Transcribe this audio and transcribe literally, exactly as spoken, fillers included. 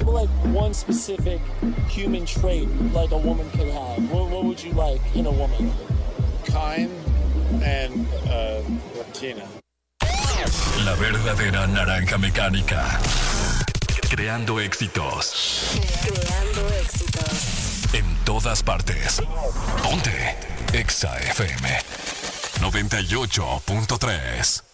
like one specific human trait like a woman could have? What, what would you like in a woman? Kind and uh, Latina. La verdadera naranja mecánica. Creando éxitos. Creando éxitos. En todas partes. Ponte Exa F M noventa y ocho punto tres.